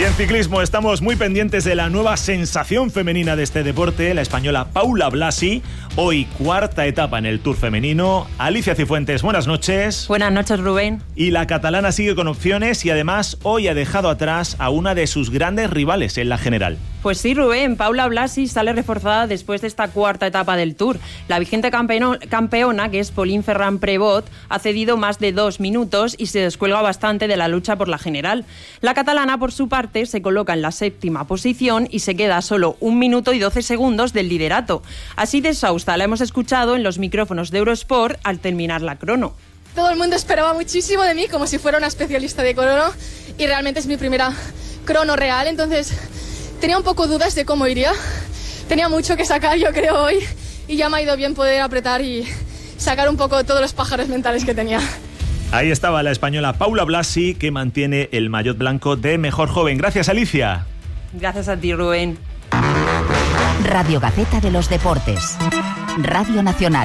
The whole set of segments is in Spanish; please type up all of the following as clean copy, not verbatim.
Y en ciclismo estamos muy pendientes de la nueva sensación femenina de este deporte, la española Paula Blasi. Hoy cuarta etapa en el Tour femenino. Alicia Cifuentes, buenas noches. Buenas noches, Rubén. Y la catalana sigue con opciones y además hoy ha dejado atrás a una de sus grandes rivales en la general. Pues sí, Rubén, Paula Blasi sale reforzada después de esta cuarta etapa del Tour. La vigente campeona, que es Pauline Ferrand-Prévot, ha cedido más de 2 minutos y se descuelga bastante de la lucha por la general. La catalana, por su parte, se coloca en la 7ª posición y se queda a solo 1 minuto y 12 segundos del liderato. Así de exhausta la hemos escuchado en los micrófonos de Eurosport al terminar la crono. Todo el mundo esperaba muchísimo de mí, como si fuera una especialista de crono, y realmente es mi primera crono real, entonces tenía un poco dudas de cómo iría. Tenía mucho que sacar, yo creo, hoy, y ya me ha ido bien poder apretar y sacar un poco todos los pájaros mentales que tenía. Ahí estaba la española Paula Blasi, que mantiene el maillot blanco de mejor joven. Gracias, Alicia. Gracias a ti, Rubén. Radio Gaceta de los Deportes. Radio Nacional.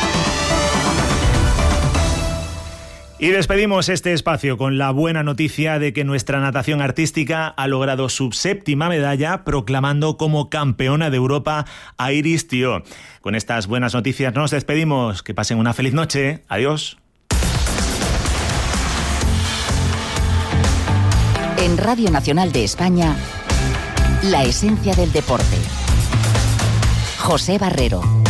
Y despedimos este espacio con la buena noticia de que nuestra natación artística ha logrado su 7ª medalla, proclamando como campeona de Europa a Iris Thiault. Con estas buenas noticias nos despedimos. Que pasen una feliz noche. Adiós. En Radio Nacional de España, la esencia del deporte. José Barrero.